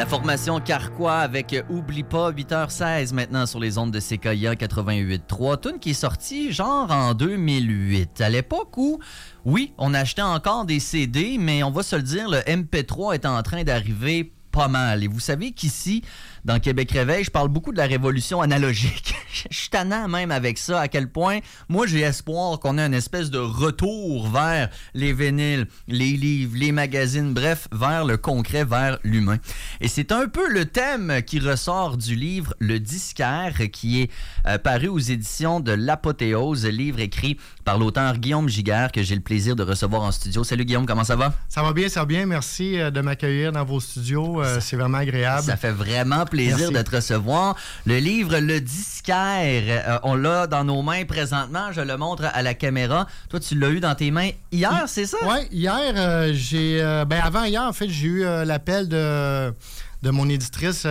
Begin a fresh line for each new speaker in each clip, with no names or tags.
La formation Carquois avec Oublie pas, 8h16 maintenant sur les ondes de CKIA 88.3. Tune qui est sortie genre en 2008. À l'époque où, oui, on achetait encore des CD, mais on va se le dire, le MP3 est en train d'arriver pas mal. Et vous savez qu'ici, dans Québec Réveil, je parle beaucoup de la révolution analogique. Je suis tannant même avec ça, à quel point, moi, j'ai espoir qu'on ait une espèce de retour vers les vinyles, les livres, les magazines, bref, vers le concret, vers l'humain. Et c'est un peu le thème qui ressort du livre Le Disquaire, qui est paru aux éditions de l'Apothéose, livre écrit par l'auteur Guillaume Giguère, que j'ai le plaisir de recevoir en studio. Salut Guillaume, comment ça va?
Ça va bien. Merci de m'accueillir dans vos studios. C'est vraiment agréable.
Ça fait vraiment plaisir de te recevoir. Le livre Le Disquaire, on l'a dans nos mains présentement. Je le montre à la caméra. Toi, tu l'as eu dans tes mains hier, c'est ça?
Oui, hier, avant hier, en fait, j'ai eu l'appel de mon éditrice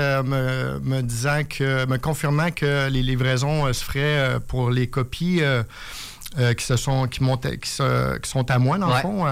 me confirmant que les livraisons se feraient pour les copies qui sont à moi, dans le fond.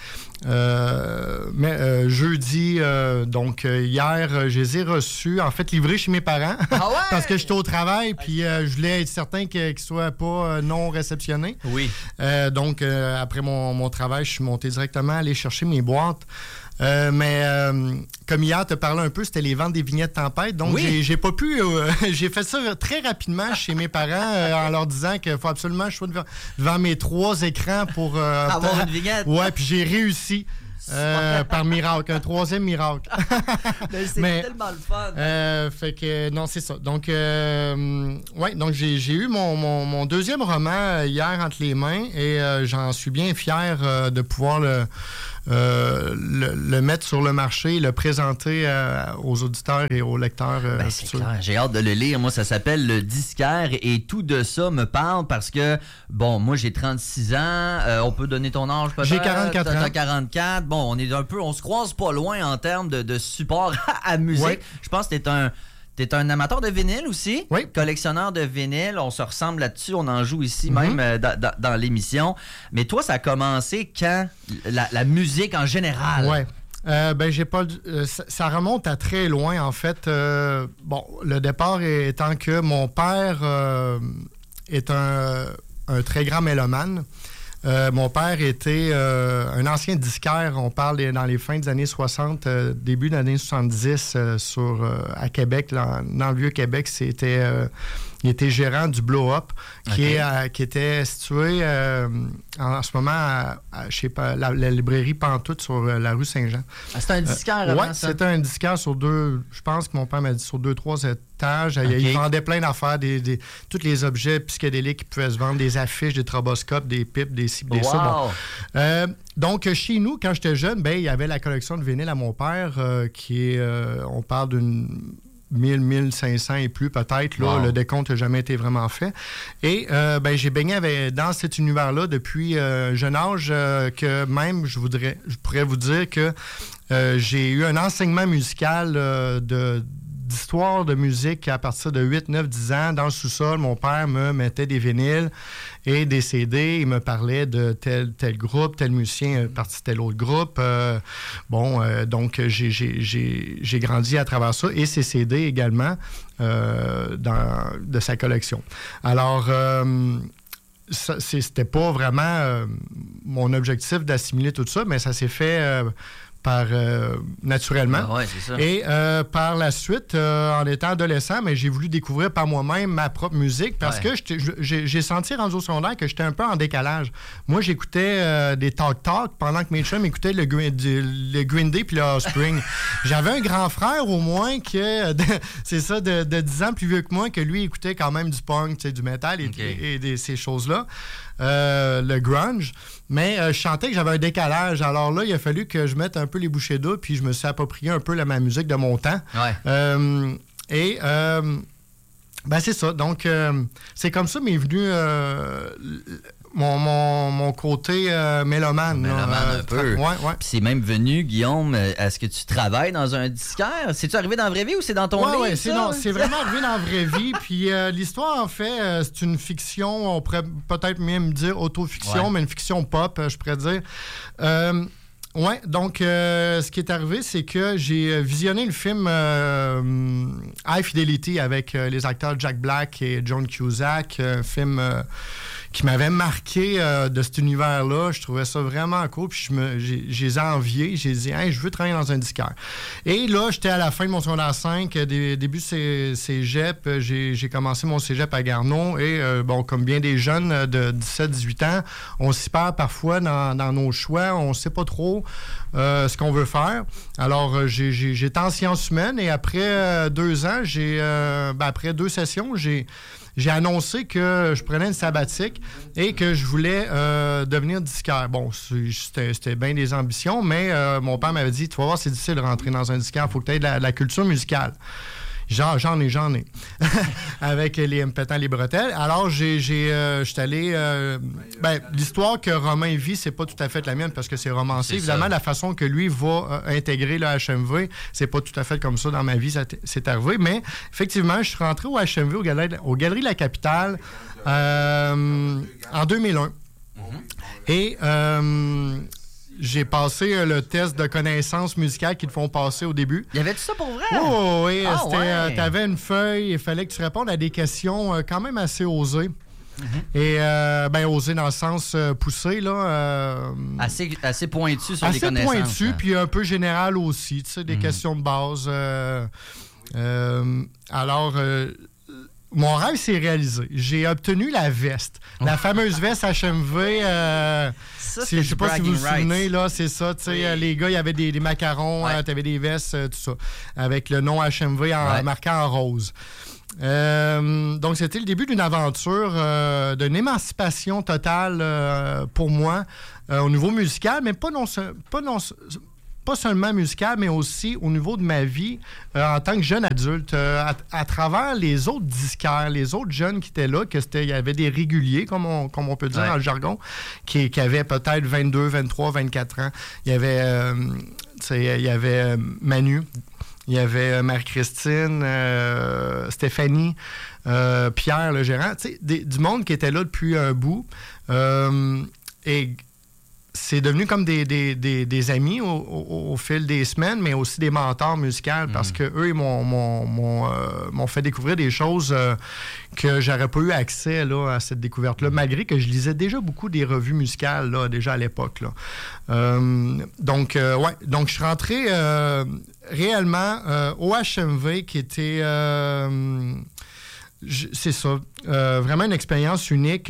Mais jeudi, donc hier, je les ai reçus, en fait, livrés chez mes parents.
Ah ouais?
Parce que j'étais au travail, puis je voulais être certain qu'ils ne soient pas non réceptionnés.
Oui.
Donc, après mon travail, je suis monté directement aller chercher mes boîtes. Mais comme hier, te parlais un peu, c'était les ventes des vignettes Tempête. Donc,
oui.
j'ai pas pu... j'ai fait ça très rapidement chez mes parents en leur disant qu'il faut absolument que je sois devant mes 3 écrans pour...
avoir une vignette.
Ouais, puis j'ai réussi. Par miracle, un 3e miracle.
C'est tellement le fun.
Fait que, non, c'est ça. Donc, donc j'ai eu mon 2e roman hier entre les mains et j'en suis bien fier de pouvoir le mettre sur le marché et le présenter aux auditeurs et aux lecteurs.
C'est clair, j'ai hâte de le lire. Moi, ça s'appelle Le Disquaire et tout de ça me parle parce que, bon, moi, j'ai 36 ans. On peut donner ton âge peut-être?
J'ai 44 ans.
T'as 44. Bon, on se croise pas loin en termes de support à musique.
Oui.
Je pense que t'es un amateur de vinyle aussi,
oui.
Collectionneur de vinyle. On se ressemble là-dessus, on en joue ici même dans l'émission. Mais toi, ça a commencé quand? La musique en général?
Oui. J'ai pas. Ça remonte à très loin, en fait. Le départ étant que mon père est un très grand mélomane. Mon père était un ancien disquaire, on parle dans les fins des années 60, début des années 70 à Québec, dans le Vieux-Québec. Il était gérant du Blow Up, qui était situé en ce moment chez la librairie Pantoute sur la rue Saint-Jean.
C'était un disquaire avant ça?
Oui, c'était un disquaire sur je pense que mon père m'a dit sur 2-3 étages. Il vendait plein d'affaires, tous les objets psychédéliques qui pouvaient se vendre, des affiches, des stroboscopes, des pipes, des cibles, des ça. Bon. Donc, chez nous, quand j'étais jeune, il y avait la collection de vinyle à mon père, qui est, on parle d'une 1500 et plus peut-être. Là, le décompte n'a jamais été vraiment fait. Et j'ai baigné dans cet univers-là depuis jeune âge que même, je pourrais vous dire que j'ai eu un enseignement musical d'histoire de musique à partir de 8, 9, 10 ans. Dans le sous-sol, mon père me mettait des vinyles et des CD. Il me parlait de tel groupe, tel musicien parti de tel autre groupe. Donc, j'ai grandi à travers ça et ces CD également de sa collection. Alors, c'était pas vraiment mon objectif d'assimiler tout ça, mais ça s'est fait... naturellement.
Ouais, c'est ça.
Et par la suite, en étant adolescent, j'ai voulu découvrir par moi-même ma propre musique parce que j'ai senti rendu au secondaire que j'étais un peu en décalage. Moi, j'écoutais des talk pendant que mes chums écoutaient le Green Day puis le Offspring. J'avais un grand frère au moins c'est ça, de 10 ans plus vieux que moi, que lui écoutait quand même du punk, du métal et ces choses-là. Le grunge. Mais je sentais que j'avais un décalage. Alors là, il a fallu que je mette un peu les bouchées doubles, puis je me suis approprié un peu ma musique de mon temps.
Ouais.
C'est ça. Donc, c'est comme ça m'est venu mon côté mélomane.
Mélomane un peu.
Ouais.
Puis c'est même venu, Guillaume, est-ce que tu travailles dans un disquaire? C'est-tu arrivé dans la vraie vie ou c'est dans ton livre?
Oui, c'est vraiment arrivé dans la vraie vie. Puis l'histoire, en fait, c'est une fiction, on pourrait peut-être même dire autofiction, mais une fiction pop, je pourrais dire. Ouais, donc ce qui est arrivé, c'est que j'ai visionné le film High Fidelity avec les acteurs Jack Black et John Cusack, un film qui m'avait marqué de cet univers-là. Je trouvais ça vraiment cool, puis j'ai envié. J'ai dit, hey, je veux travailler dans un disquaire. Et là, j'étais à la fin de mon secondaire 5, début cégep. J'ai commencé mon cégep à Garneau et, comme bien des jeunes de 17-18 ans, on s'y perd parfois dans nos choix. On ne sait pas trop ce qu'on veut faire. Alors, j'étais en sciences humaines et après 2 ans, après 2 sessions, j'ai annoncé que je prenais une sabbatique et que je voulais devenir disquaire. Bon, c'était bien des ambitions, mais mon père m'avait dit, tu vas voir, c'est difficile de rentrer dans un disquaire, il faut que tu aies de la culture musicale. J'en ai. Avec les pétants, les bretelles. Alors, je suis allé... l'histoire que Romain vit, c'est pas tout à fait la mienne parce que c'est romancé. C'est évidemment, la façon que lui va intégrer le HMV, c'est pas tout à fait comme ça dans ma vie, c'est arrivé. Mais effectivement, je suis rentré au HMV, aux Galeries de la Capitale, en 2001. Et... j'ai passé le test de connaissances musicales qu'ils te font passer au début.
Y avait-tu ça pour vrai?
Oh, oui. Tu avais une feuille, il fallait que tu répondes à des questions quand même assez osées. Et osées dans le sens poussé, là.
Assez pointu sur les connaissances.
Assez pointu, puis un peu général aussi, tu sais, des questions de base. Mon rêve s'est réalisé. J'ai obtenu la veste. La fameuse veste HMV. Je ne sais pas si vous vous souvenez, là, c'est ça. Les gars, il y avait des macarons, tu avais des vestes, tout ça. Avec le nom HMV marqué en rose. Donc, c'était le début d'une aventure, d'une émancipation totale pour moi au niveau musical, mais pas seulement musical, mais aussi au niveau de ma vie en tant que jeune adulte, à travers les autres disquaires, les autres jeunes qui étaient là, il y avait des réguliers, comme on peut dire dans le jargon, qui avaient peut-être 22, 23, 24 ans. Il y avait Manu, il y avait Marie-Christine, Stéphanie, Pierre, le gérant, du monde qui était là depuis un bout. Et c'est devenu comme des amis au fil des semaines, mais aussi des mentors musicaux parce qu'eux, ils m'ont fait découvrir des choses que j'aurais pas eu accès là, à cette découverte-là, malgré que je lisais déjà beaucoup des revues musicales là, déjà à l'époque. Là. Donc, je suis rentré réellement au HMV qui était... c'est ça, vraiment une expérience unique...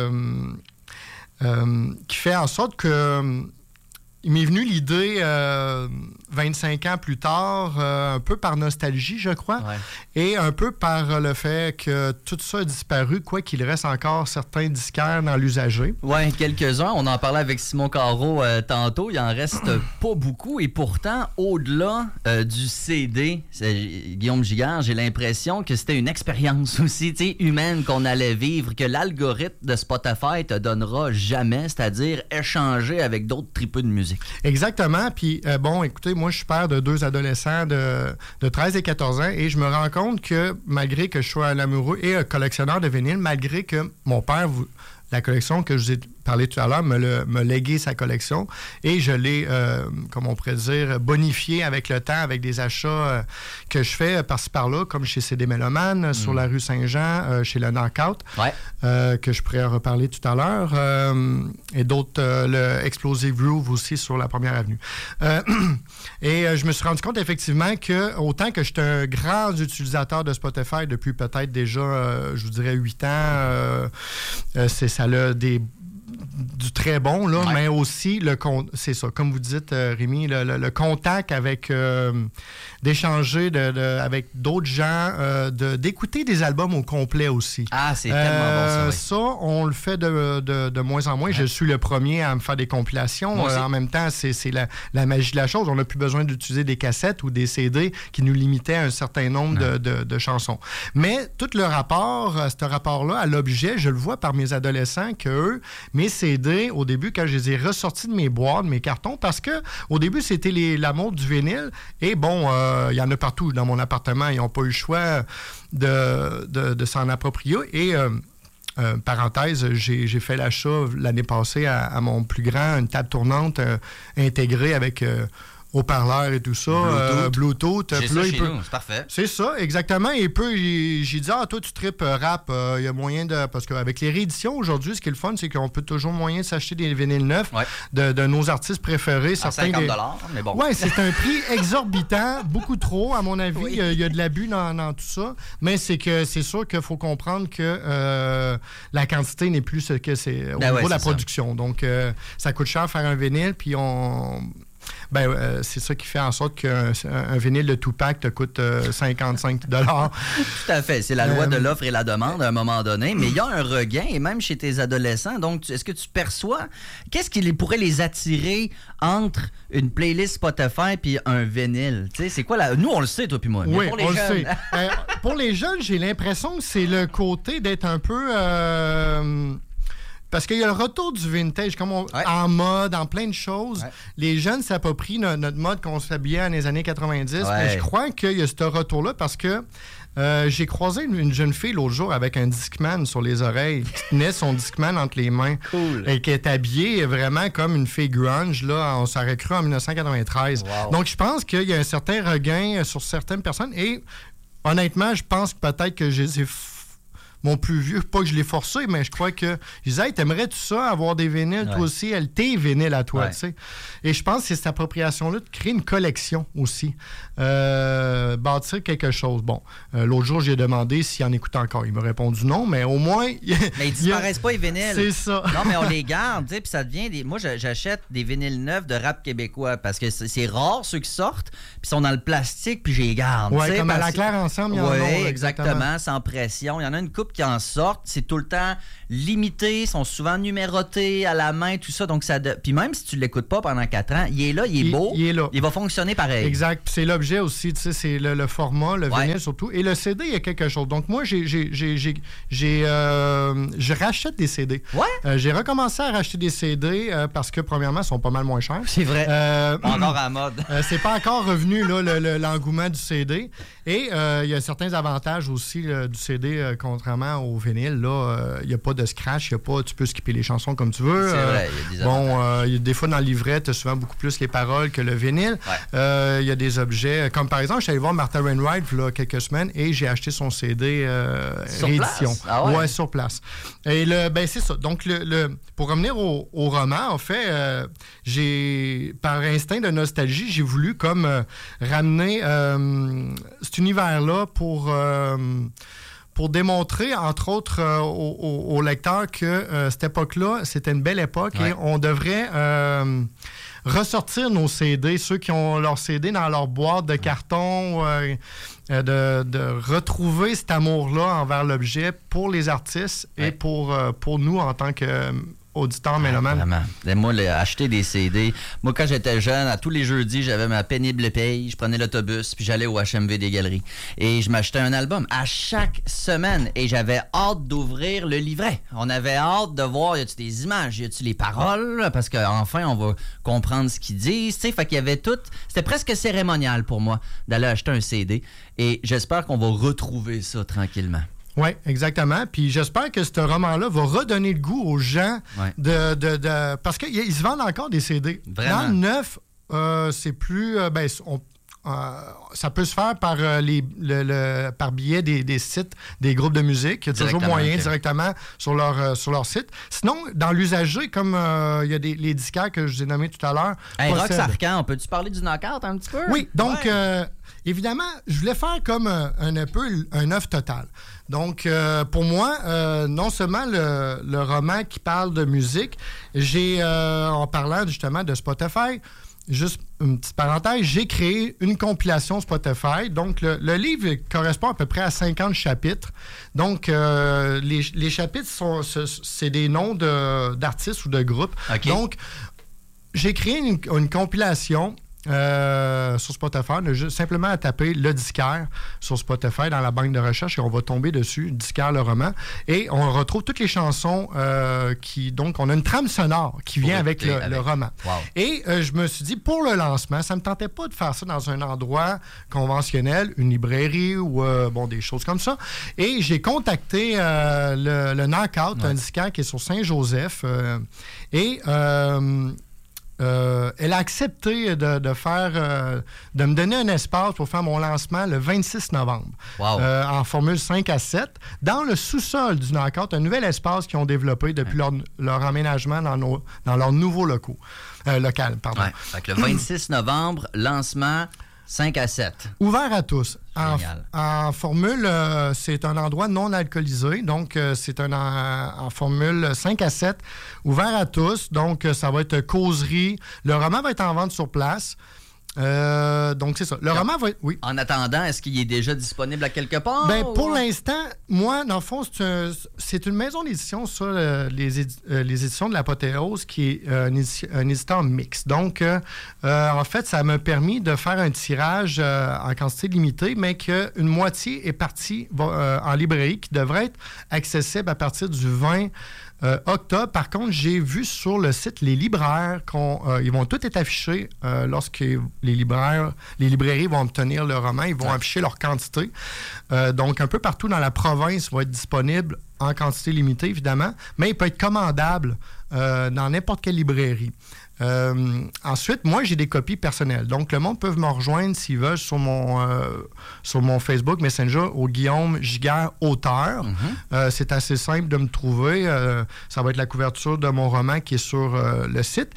qui fait en sorte que il m'est venu l'idée 25 ans plus tard, un peu par nostalgie, je crois, et un peu par le fait que tout ça a disparu, quoi qu'il reste encore certains disquaires dans l'usager.
Oui, quelques-uns. On en parlait avec Simon Carreau tantôt. Il en reste pas beaucoup. Et pourtant, au-delà du CD, Guillaume Giguère, j'ai l'impression que c'était une expérience aussi humaine qu'on allait vivre, que l'algorithme de Spotify te donnera jamais, c'est-à-dire échanger avec d'autres tripeux de musique.
Exactement. Puis, écoutez, moi, je suis père de 2 adolescents de 13 et 14 ans et je me rends compte que, malgré que je sois un amoureux et un collectionneur de vinyle, malgré que mon père, la collection que je vous ai parlé tout à l'heure, me légué sa collection et je l'ai, comme on pourrait dire, bonifié avec le temps, avec des achats que je fais par-ci par-là, comme chez CD Méloman, sur la rue Saint-Jean, chez le Knockout, que je pourrais reparler tout à l'heure, et d'autres, le Explosive Groove aussi sur la Première Avenue. Et je me suis rendu compte effectivement que, autant que j'étais un grand utilisateur de Spotify depuis peut-être déjà, je vous dirais, 8 ans, ça a du très bon, là, mais aussi, c'est ça, comme vous dites, Rémi, le contact avec, d'échanger avec d'autres gens, d'écouter des albums au complet aussi.
Ah, c'est tellement bon, ça.
Ça, on le fait de moins en moins. Je suis le premier à me faire des compilations. En même temps, c'est la magie de la chose. On n'a plus besoin d'utiliser des cassettes ou des CD qui nous limitaient à un certain nombre de chansons. Mais tout le rapport, ce rapport-là à l'objet, je le vois par mes adolescents qu'eux, mes CD, au début, quand je les ai ressortis de mes boîtes, de mes cartons, parce que au début, c'était la mode du vinyle. Et bon, il y en a partout dans mon appartement. Ils n'ont pas eu le choix de s'en approprier. Et parenthèse, j'ai fait l'achat l'année passée à mon plus grand, une table tournante intégrée avec haut-parleur et tout ça, Bluetooth.
J'ai ça chez nous, c'est parfait.
C'est ça, exactement. Et puis, j'ai dit, toi, tu tripes rap, il y a moyen de... Parce qu'avec les rééditions aujourd'hui, ce qui est le fun, c'est qu'on peut toujours moyen de s'acheter des vinyles neufs de nos artistes préférés.
À 50 $, mais bon.
Oui, c'est un prix exorbitant, beaucoup trop, à mon avis. Oui. Il y a de l'abus dans tout ça. Mais c'est sûr qu'il faut comprendre que la quantité n'est plus ce que c'est au niveau de la production. Donc, ça coûte cher faire un vinyle, puis c'est ça qui fait en sorte qu'un vinyle de Tupac te coûte 55 $.
Tout à fait. C'est la loi de l'offre et la demande à un moment donné. Mais il y a un regain, et même chez tes adolescents. Donc, est-ce que tu perçois... Qu'est-ce qui pourrait les attirer entre une playlist Spotify puis un vinyle? Tu sais, c'est quoi Nous, on le sait, toi puis moi.
Oui,
pour les
on
jeunes...
le sait. Pour les jeunes, j'ai l'impression que c'est le côté d'être un peu... Parce qu'il y a le retour du vintage, en mode, en plein de choses. Ouais. Les jeunes s'approprient notre mode qu'on s'habillait dans les années 90. Ouais. Mais je crois qu'il y a ce retour-là parce que j'ai croisé une jeune fille l'autre jour avec un Discman sur les oreilles qui tenait son Discman entre les mains.
Cool.
Et qui est habillée vraiment comme une fille grunge. Là, on s'aurait cru en 1993.
Wow.
Donc, je pense qu'il y a un certain regain sur certaines personnes. Et honnêtement, je pense que peut-être que je les ai mon plus vieux, pas que je l'ai forcé, mais je crois que je disais, hey, t'aimerais-tu ça, avoir des vinyles, toi aussi, tes vinyles à toi, tu sais. Et je pense que c'est cette appropriation-là de créer une collection aussi. Bâtir quelque chose. Bon, l'autre jour, j'ai demandé s'il en écoutait encore. Il m'a répondu non, mais au moins...
Mais ils disparaissent pas, les vinyles.
C'est ça.
Non, mais on les garde, tu sais, puis ça devient des... Moi, j'achète des vinyles neufs de rap québécois parce que c'est rare, ceux qui sortent, puis sont dans le plastique, puis je les garde.
Oui, comme à la Claire ensemble, il y en a.
Oui, exactement, sans pression. Il y en a une couple qui en sortent, c'est tout le temps limité, sont souvent numérotés à la main, tout ça. Donc puis même si tu ne l'écoutes pas pendant 4 ans, il est là, il est beau,
il est là.
Il va fonctionner pareil.
Exact. Puis c'est l'objet aussi, tu sais, c'est le format, le vinyle surtout. Et le CD, il y a quelque chose. Donc moi, je rachète des CD.
Ouais.
J'ai recommencé à racheter des CD parce que, premièrement, ils sont pas mal moins chers.
C'est vrai. Encore à la mode.
C'est pas encore revenu, là, l'engouement du CD. Et il y a certains avantages aussi du CD, contrairement au vinyle. Là, il n'y a pas de scratch, tu peux skipper les chansons comme tu veux.
C'est vrai, il y a des avantages.
Des fois, dans le livret, tu as souvent beaucoup plus les paroles que le vinyle. Il y a des objets, comme par exemple, je suis allé voir Martha Wainwright il y a quelques semaines et j'ai acheté son CD réédition.
Ah ouais?
Ouais, sur place. Et c'est ça. Donc, pour revenir au roman, en fait, par instinct de nostalgie, j'ai voulu comme ramener cet univers-là pour démontrer, entre autres, aux lecteurs que cette époque-là, c'était une belle époque et on devrait ressortir nos CD, ceux qui ont leur CD dans leur boîte de carton, de retrouver cet amour-là envers l'objet pour les artistes et pour nous en tant que auditeur mélomane.
Vraiment. Moi, acheter des CD. Moi, quand j'étais jeune, à tous les jeudis, j'avais ma pénible paye. Je prenais l'autobus, puis j'allais au HMV des Galeries. Et je m'achetais un album à chaque semaine. Et j'avais hâte d'ouvrir le livret. On avait hâte de voir, y a-tu des images, y a-tu les paroles, parce qu'enfin, on va comprendre ce qu'ils disent. Tu sais, fait qu'il y avait tout. C'était presque cérémonial pour moi d'aller acheter un CD. Et j'espère qu'on va retrouver ça tranquillement.
Oui, exactement. Puis j'espère que ce roman-là va redonner le goût aux gens de parce qu'ils se vendent encore des CD.
Vraiment?
Dans le neuf, c'est plus... ça peut se faire par par biais des sites, des groupes de musique. Il y a toujours moyen directement sur leur site. Sinon, dans l'usager, comme il y a les disquaires que je vous ai nommés tout à l'heure...
Hey, Rox Arcan, peux-tu parler du knockout un petit peu?
Oui, donc... évidemment, je voulais faire comme un peu un œuvre total. Donc, pour moi, non seulement le roman qui parle de musique, en parlant justement de Spotify, juste une petite parenthèse, j'ai créé une compilation Spotify. Donc, le livre correspond à peu près à 50 chapitres. Donc, les chapitres, c'est des noms d'artistes ou de groupes.
Okay.
Donc, j'ai créé une compilation sur Spotify. On a juste simplement à taper Le Disquaire sur Spotify dans la banque de recherche et on va tomber dessus, Disquaire le roman. Et on retrouve toutes les chansons donc, on a une trame sonore qui vient avec le roman.
Wow.
Et je me suis dit, pour le lancement, ça ne me tentait pas de faire ça dans un endroit conventionnel, une librairie ou des choses comme ça. Et j'ai contacté le Knockout, un disquaire qui est sur Saint-Joseph. Elle a accepté de me donner un espace pour faire mon lancement le 26 novembre.
Wow.
En formule 5 à 7, dans le sous-sol du Knockout, un nouvel espace qu'ils ont développé depuis leur aménagement dans leurs nouveaux local.
Fait que le 26 novembre, lancement 5 à 7.
Ouvert à tous. En formule, c'est un endroit non alcoolisé. Donc, c'est en formule 5 à 7, ouvert à tous. Donc, ça va être causerie. Le roman va être en vente sur place. Donc, c'est ça. Le roman va être... Oui.
En attendant, est-ce qu'il est déjà disponible à quelque part?
Pour l'instant, moi, dans le fond, c'est une maison d'édition, ça, les éditions de l'Apothéose, qui est un éditeur mixte. Donc, en fait, ça m'a permis de faire un tirage en quantité limitée, mais qu'une moitié est partie en librairie, qui devrait être accessible à partir du 20 octobre. Par contre, j'ai vu sur le site les libraires ils vont tout être affichés lorsque les librairies vont obtenir le roman. Ils vont afficher leur quantité. Donc, un peu partout dans la province, il va être disponible en quantité limitée, évidemment, mais il peut être commandable dans n'importe quelle librairie. Ensuite, moi, j'ai des copies personnelles. Donc, le monde peut me rejoindre s'ils veulent sur mon Facebook Messenger au Guillaume Giguère auteur. Mm-hmm. C'est assez simple de me trouver. Ça va être la couverture de mon roman qui est sur le site.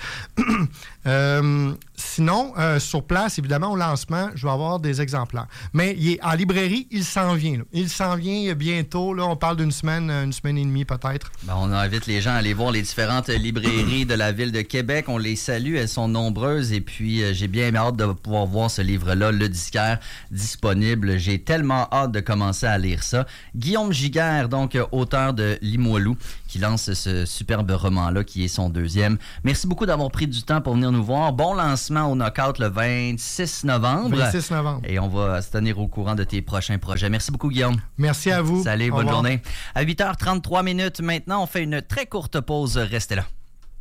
Sinon, sur place, évidemment, au lancement, je vais avoir des exemplaires. Mais en librairie, il s'en vient. Là. Il s'en vient bientôt. Là, on parle d'une semaine et demie peut-être.
On invite les gens à aller voir les différentes librairies de la ville de Québec. On les salue, elles sont nombreuses. Et puis, j'ai bien hâte de pouvoir voir ce livre-là, Le Disquaire, disponible. J'ai tellement hâte de commencer à lire ça. Guillaume Giguère, donc auteur de Limoilou, qui lance ce superbe roman-là, qui est son deuxième. Merci beaucoup d'avoir pris du temps pour venir nous voir. Bon lancement au Knockout le 26 novembre.
26 novembre.
Et on va se tenir au courant de tes prochains projets. Merci beaucoup, Guillaume.
Merci à vous.
Salut, bonne journée. À 8h33 maintenant, on fait une très courte pause. Restez là.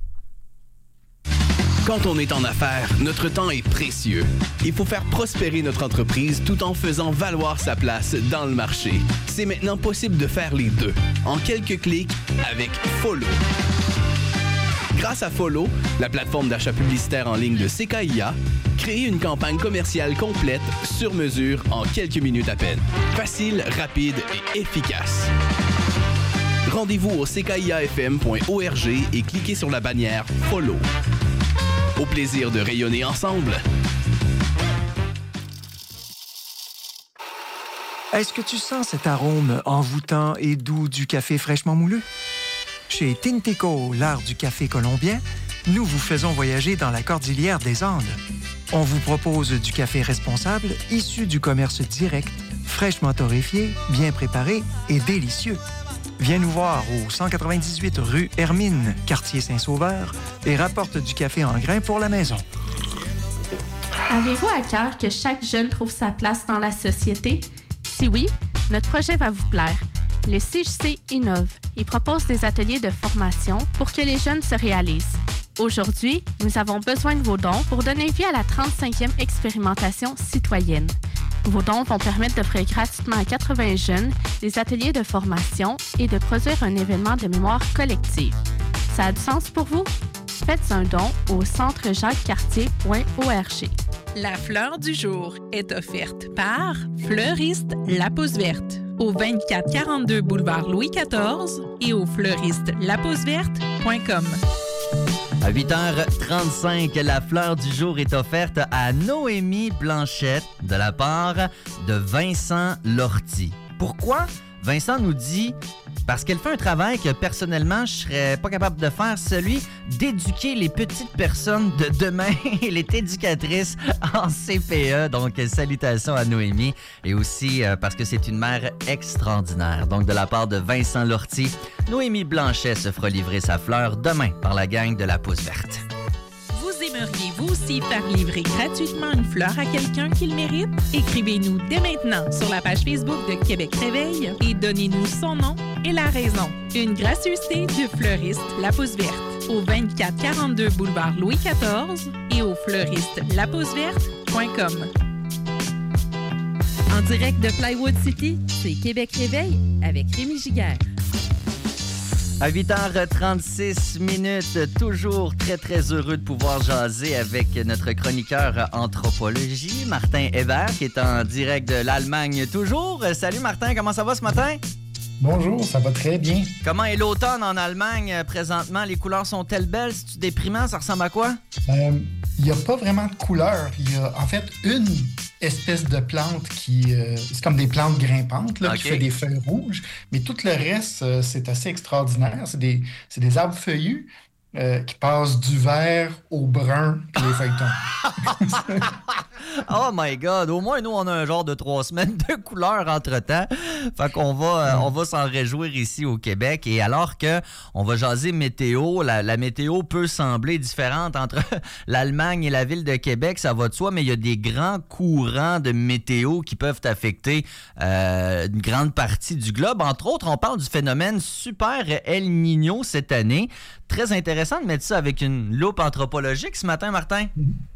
Quand on est en affaires, notre temps est précieux. Il faut faire prospérer notre entreprise tout en faisant valoir sa place dans le marché. C'est maintenant possible de faire les deux, en quelques clics avec Follow. Grâce à Follow, la plateforme d'achat publicitaire en ligne de CKIA, créez une campagne commerciale complète, sur mesure, en quelques minutes à peine. Facile, rapide et efficace. Rendez-vous au ckiafm.org et cliquez sur la bannière Follow. Au plaisir de rayonner ensemble.
Est-ce que tu sens cet arôme envoûtant et doux du café fraîchement moulu? Chez Tinteco, l'art du café colombien, nous vous faisons voyager dans la cordillère des Andes. On vous propose du café responsable, issu du commerce direct, fraîchement torréfié, bien préparé et délicieux. Viens nous voir au 198 rue Hermine, quartier Saint-Sauveur, et rapporte du café en grains pour la maison.
Avez-vous à cœur que chaque jeune trouve sa place dans la société? Si oui, notre projet va vous plaire. Le CJC innove et propose des ateliers de formation pour que les jeunes se réalisent. Aujourd'hui, nous avons besoin de vos dons pour donner vie à la 35e expérimentation citoyenne. Vos dons vont permettre d'offrir gratuitement à 80 jeunes des ateliers de formation et de produire un événement de mémoire collective. Ça a du sens pour vous? Faites un don au centrejacquescartier.org.
La fleur du jour est offerte par Fleuriste La Pousse Verte au 2442 boulevard Louis XIV et au fleuristelapouseverte.com.
À 8h35, la fleur du jour est offerte à Noémie Blanchette de la part de Vincent Lortie. Pourquoi? Vincent nous dit parce qu'elle fait un travail que personnellement je serais pas capable de faire, celui d'éduquer les petites personnes de demain. Elle est éducatrice en CPE, donc salutations à Noémie. Et aussi parce que c'est une mère extraordinaire. Donc de la part de Vincent Lortie, Noémie Blanchet se fera livrer sa fleur demain par la gang de la Pousse Verte.
Vous Aimeriez vous aussi faire livrer gratuitement une fleur à quelqu'un qui le mérite? Écrivez-nous dès maintenant sur la page Facebook de Québec Réveil et donnez-nous son nom et la raison. Une gracieuseté du fleuriste La Pousse Verte au 2442 boulevard Louis XIV et au fleuristelapouseverte.com.
En direct de Plywood City, c'est Québec Réveil avec Rémi Giguère.
À 8h36, toujours très, très heureux de pouvoir jaser avec notre chroniqueur anthropologie, Martin Hébert, qui est en direct de l'Allemagne toujours. Salut Martin, comment ça va ce matin?
Bonjour, ça va très bien.
Comment est l'automne en Allemagne présentement? Les couleurs sont-elles belles? C'est-tu déprimant? Ça ressemble à quoi?
Il n'y a pas vraiment de couleur. Il y a en fait une espèce de plante qui... c'est comme des plantes grimpantes là, qui fait des feuilles rouges. Mais tout le reste, c'est assez extraordinaire. C'est des arbres feuillus qui passent du vert au brun puis les feuilles tombent.
Oh my God! Au moins, nous, on a un genre de 3 semaines de couleurs entre-temps. Fait qu'on va, on va s'en réjouir ici au Québec. Et alors que on va jaser météo, la météo peut sembler différente entre l'Allemagne et la ville de Québec, ça va de soi, mais il y a des grands courants de météo qui peuvent affecter une grande partie du globe. Entre autres, on parle du phénomène Super El Niño cette année. Très intéressant de mettre ça avec une loupe anthropologique ce matin, Martin.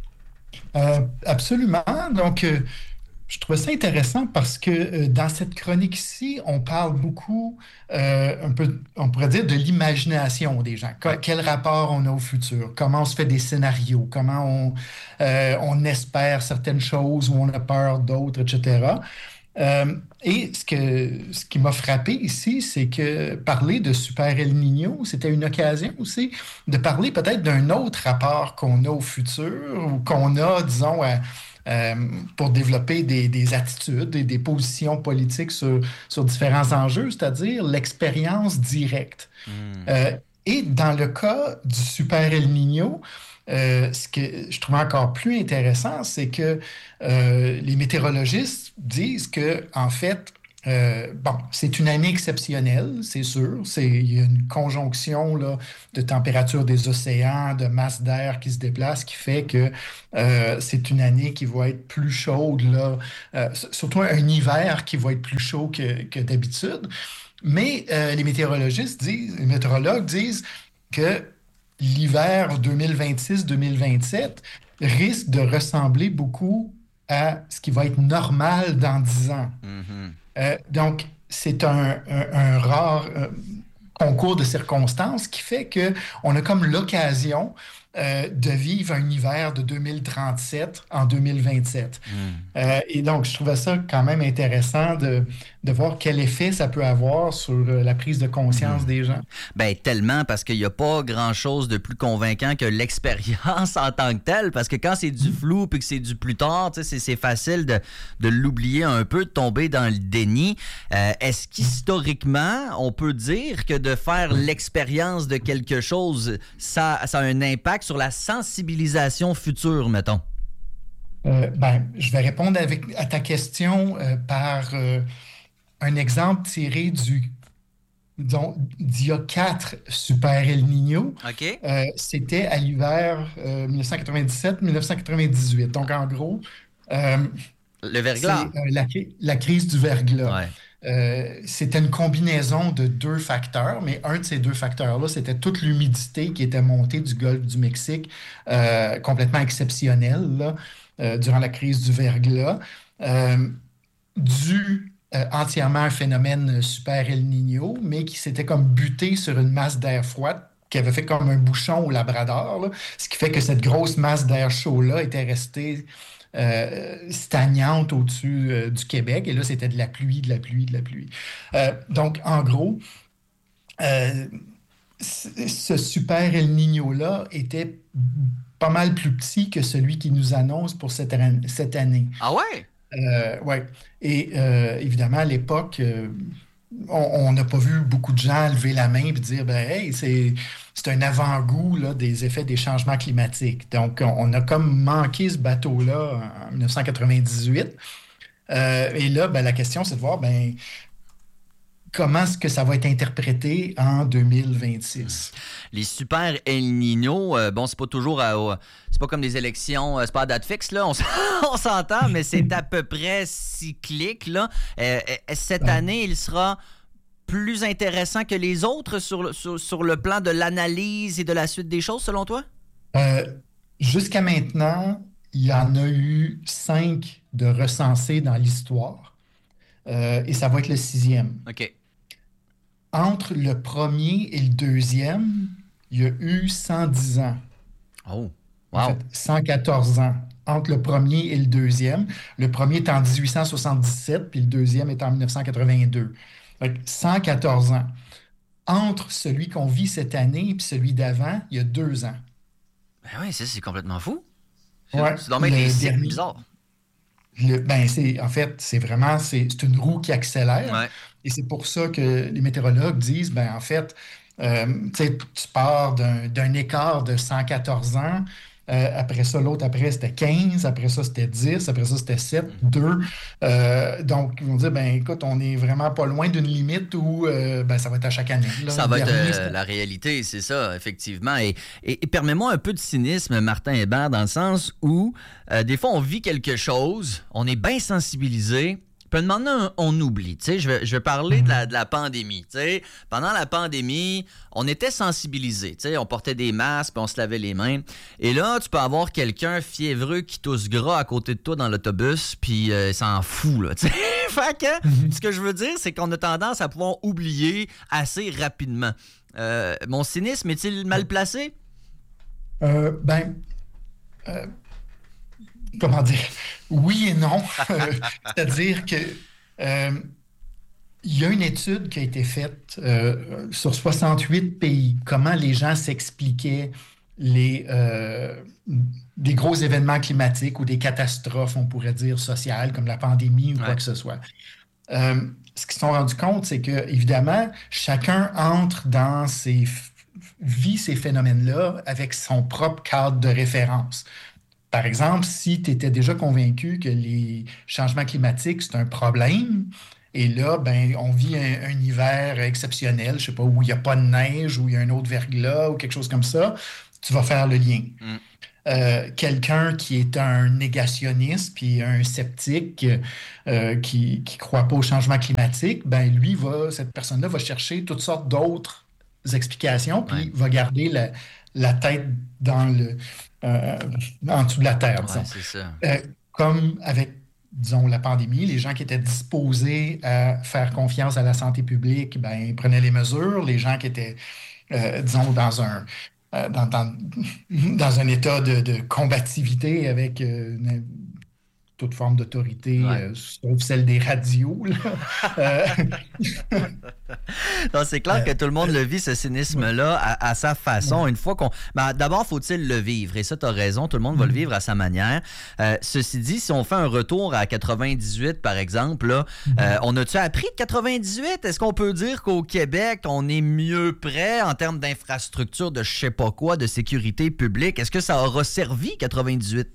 Absolument. Donc, je trouvais ça intéressant parce que dans cette chronique-ci, on parle beaucoup, un peu, on pourrait dire, de l'imagination des gens. Quel rapport on a au futur? Comment on se fait des scénarios? Comment on espère certaines choses ou on a peur d'autres, etc. Et ce qui m'a frappé ici, c'est que parler de Super El Niño, c'était une occasion aussi de parler peut-être d'un autre rapport qu'on a au futur ou qu'on a, disons, pour développer des attitudes et des positions politiques sur différents enjeux, c'est-à-dire l'expérience directe. Et dans le cas du Super El Niño, ce que je trouve encore plus intéressant, c'est que les météorologistes disent que, en fait, c'est une année exceptionnelle, c'est sûr. Il y a une conjonction là, de température des océans, de masse d'air qui se déplace, qui fait que c'est une année qui va être plus chaude, là, surtout un hiver qui va être plus chaud que d'habitude. Mais les météorologues disent que l'hiver 2026-2027 risque de ressembler beaucoup à ce qui va être normal dans 10 ans. Donc, c'est un rare concours de circonstances qui fait qu'on a comme l'occasion de vivre un hiver de 2037 en 2027. Et donc, je trouvais ça quand même intéressant de voir quel effet ça peut avoir sur la prise de conscience des gens.
Bien, tellement, parce qu'il n'y a pas grand-chose de plus convaincant que l'expérience en tant que telle, parce que quand c'est du flou puis que c'est du plus tard, c'est facile de l'oublier un peu, de tomber dans le déni. Est-ce qu'historiquement, on peut dire que de faire l'expérience de quelque chose, ça a un impact sur la sensibilisation future, mettons?
Je vais répondre à ta question par un exemple tiré d'il y a 4 Super El Niño. C'était à l'hiver 1997-1998. Donc, en gros,
le verglas.
C'est la crise du verglas. C'était une combinaison de 2 facteurs, mais un de ces 2 facteurs-là, c'était toute l'humidité qui était montée du golfe du Mexique, complètement exceptionnelle, là, durant la crise du verglas, dû entièrement à un phénomène Super El Niño, mais qui s'était comme buté sur une masse d'air froide qui avait fait comme un bouchon au Labrador, là, ce qui fait que cette grosse masse d'air chaud-là était restée stagnante au-dessus du Québec. Et là, c'était de la pluie. Donc, en gros, ce Super El Niño-là était pas mal plus petit que celui qui nous annonce pour cette année.
Ah ouais?
Oui. Et évidemment, à l'époque, on n'a pas vu beaucoup de gens lever la main et dire hey, c'est un avant-goût là, des effets des changements climatiques. Donc, on a comme manqué ce bateau-là en 1998. Et là, la question, c'est de voir comment est-ce que ça va être interprété en 2026.
Les super El Niño, bon, c'est pas toujours c'est pas comme des élections, c'est pas à date fixe, là, on s'entend, mais c'est à peu près cyclique, là. Cette année, il sera plus intéressant que les autres sur le plan de l'analyse et de la suite des choses, selon toi?
Jusqu'à maintenant, il y en a eu 5 de recensés dans l'histoire. Et ça va être le 6e.
OK.
Entre le premier et le deuxième, il y a eu 110 ans.
Oh, wow.
En fait, 114 ans entre le premier et le deuxième. Le premier est en 1877, puis le deuxième est en 1982. Donc, 114 ans. Entre celui qu'on vit cette année et celui d'avant, il y a 2 ans.
Ben oui, c'est complètement fou.
Ouais,
c'est donc des cycles bizarres.
En fait, c'est une roue qui accélère.
Ouais.
Et c'est pour ça que les météorologues disent, en fait, tu pars d'un écart de 114 ans. Après ça, l'autre, c'était 15. Après ça, c'était 10. Après ça, c'était 7, 2. Donc, ils vont dire, écoute, on est vraiment pas loin d'une limite où ça va être à chaque année. Là.
Ça va être la réalité, c'est ça, effectivement. Et permets-moi un peu de cynisme, Martin Hébert, dans le sens où, des fois, on vit quelque chose, on est bien sensibilisé. Puis maintenant, on oublie. Je vais parler de la pandémie. Pendant la pandémie, on était sensibilisés. On portait des masques, puis on se lavait les mains. Et là, tu peux avoir quelqu'un fiévreux qui tousse gras à côté de toi dans l'autobus, puis s'en fout. Là, fait que, ce que je veux dire, c'est qu'on a tendance à pouvoir oublier assez rapidement. Mon cynisme est-il mal placé?
Comment dire? Oui et non. C'est-à-dire que il y a une étude qui a été faite sur 68 pays, comment les gens s'expliquaient des gros événements climatiques ou des catastrophes, on pourrait dire, sociales, comme la pandémie ou quoi que ce soit. Ce qu'ils se sont rendus compte, c'est que, évidemment, chacun entre dans vit ces phénomènes-là avec son propre cadre de référence. Par exemple, si tu étais déjà convaincu que les changements climatiques, c'est un problème, et là, on vit un hiver exceptionnel, je sais pas, où il n'y a pas de neige, où il y a un autre verglas, ou quelque chose comme ça, tu vas faire le lien. Quelqu'un qui est un négationniste, puis un sceptique qui ne croit pas au changement climatique, cette personne-là va chercher toutes sortes d'autres explications, puis va garder la tête en dessous de la terre.
Ouais, c'est ça.
Comme avec, disons, la pandémie, les gens qui étaient disposés à faire confiance à la santé publique, prenaient les mesures. Les gens qui étaient, disons, dans un état de combativité avec toute forme d'autorité, sauf celle des radios.
Non, c'est clair que tout le monde le vit, ce cynisme-là, à sa façon. Une fois qu'on... d'abord, faut-il le vivre? Et ça, tu as raison, tout le monde va le vivre à sa manière. Ceci dit, si on fait un retour à 98, par exemple, là, on a-tu appris de 98? Est-ce qu'on peut dire qu'au Québec, on est mieux prêt en termes d'infrastructure, de je sais pas quoi, de sécurité publique? Est-ce que ça aura servi, 98?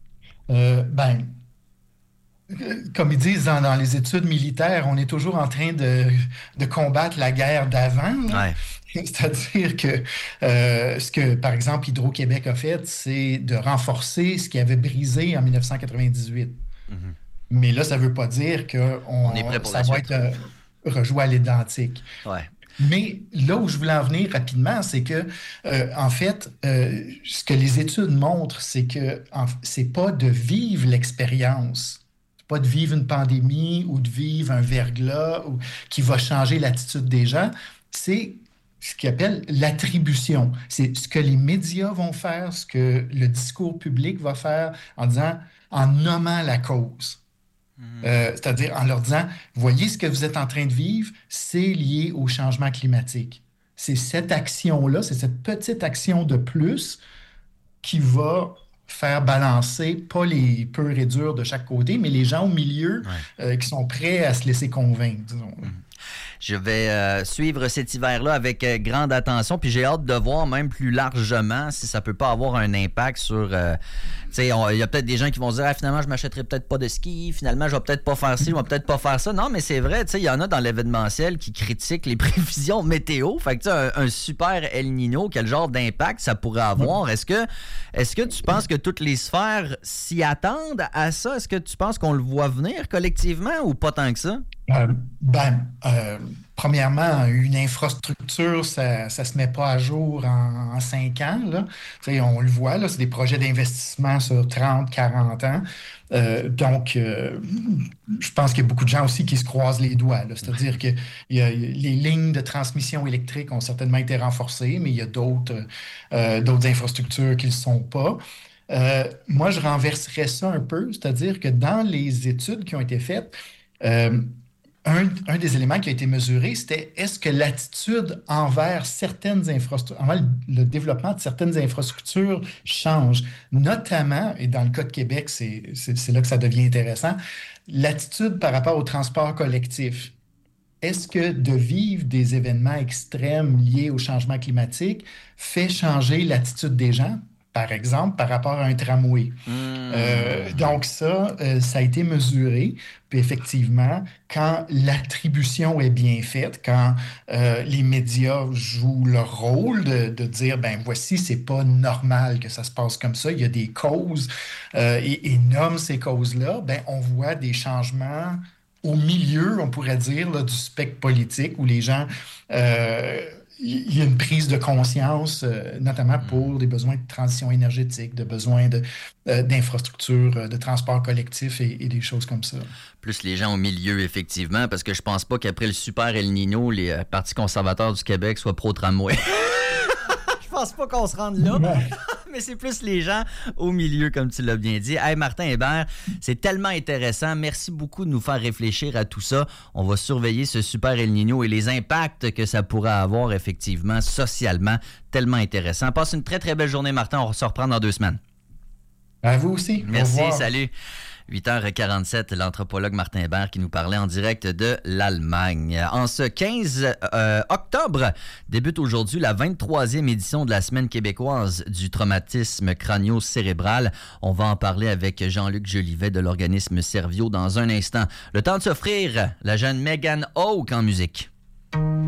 Comme ils disent dans les études militaires, on est toujours en train de combattre la guerre d'avant.
Ouais.
C'est-à-dire que ce que, par exemple, Hydro-Québec a fait, c'est de renforcer ce qui avait brisé en 1998. Mais là, ça ne veut pas dire que ça va être rejoué à l'identique.
Ouais.
Mais là où je voulais en venir rapidement, c'est que, en fait, ce que les études montrent, c'est que c'est pas de vivre l'expérience, pas de vivre une pandémie ou de vivre un verglas qui va changer l'attitude des gens, c'est ce qu'ils appellent l'attribution. C'est ce que les médias vont faire, ce que le discours public va faire en nommant la cause. C'est-à-dire en leur disant, voyez ce que vous êtes en train de vivre, c'est lié au changement climatique. C'est cette action-là, c'est cette petite action de plus qui va faire balancer, pas les purs et durs de chaque côté, mais les gens au milieu qui sont prêts à se laisser convaincre, disons.
Je vais suivre cet hiver-là avec grande attention, puis j'ai hâte de voir même plus largement si ça peut pas avoir un impact sur... il y a peut-être des gens qui vont se dire finalement, je m'achèterai peut-être pas de ski, finalement, je vais peut-être pas faire ci, je vais peut-être pas faire ça. Non, mais c'est vrai, il y en a dans l'événementiel qui critiquent les prévisions météo. Fait que un super El Niño, quel genre d'impact ça pourrait avoir? Est-ce que tu penses que toutes les sphères s'y attendent à ça? Est-ce que tu penses qu'on le voit venir collectivement ou pas tant que ça?
Premièrement, une infrastructure, ça se met pas à jour en 5 ans. Là. On le voit, là, c'est des projets d'investissement sur 30, 40 ans. Donc, je pense qu'il y a beaucoup de gens aussi qui se croisent les doigts. Là. C'est-à-dire que les lignes de transmission électrique ont certainement été renforcées, mais il y a d'autres infrastructures qui ne le sont pas. Moi, je renverserais ça un peu, c'est-à-dire que dans les études qui ont été faites, un des éléments qui a été mesuré, c'était est-ce que l'attitude envers certaines infrastructures, envers le développement de certaines infrastructures change, notamment, et dans le cas de Québec, c'est là que ça devient intéressant, l'attitude par rapport au transport collectif. Est-ce que de vivre des événements extrêmes liés au changement climatique fait changer l'attitude des gens? Par exemple, par rapport à un tramway. Donc ça a été mesuré. Puis effectivement, quand l'attribution est bien faite, quand les médias jouent leur rôle de dire, voici, c'est pas normal que ça se passe comme ça, il y a des causes et nomment ces causes-là, on voit des changements au milieu, on pourrait dire, là, du spectre politique où les gens... il y a une prise de conscience, notamment pour des besoins de transition énergétique, de besoins d'infrastructures, de transport collectif et des choses comme ça.
Plus les gens au milieu, effectivement, parce que je pense pas qu'après le super El Niño, les partis conservateurs du Québec soient pro-tramway. Je pense pas qu'on se rende là. Mais c'est plus les gens au milieu, comme tu l'as bien dit. Hey, Martin Hébert, c'est tellement intéressant. Merci beaucoup de nous faire réfléchir à tout ça. On va surveiller ce super El Niño et les impacts que ça pourrait avoir, effectivement, socialement. Tellement intéressant. Passe une très, très belle journée, Martin. On va se reprendre dans 2 semaines.
À vous aussi.
Merci, salut. 8h47, l'anthropologue Martin Hébert qui nous parlait en direct de l'Allemagne. En ce 15 octobre, débute aujourd'hui la 23e édition de la Semaine québécoise du traumatisme crânio-cérébral. On va en parler avec Jean-Luc Jolivet de l'organisme Servio dans un instant. Le temps de s'offrir la jeune Megan Hawke en musique.